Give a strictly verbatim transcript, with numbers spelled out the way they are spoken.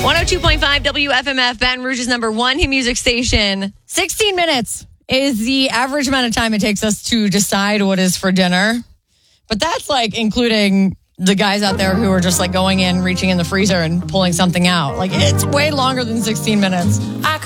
one oh two point five W F M F, Baton Rouge's number one hit music station. sixteen minutes is the average amount of time it takes us to decide what is for dinner. But that's like including the guys out there who are just like going in, reaching in the freezer and pulling something out. Like it's way longer than sixteen minutes. I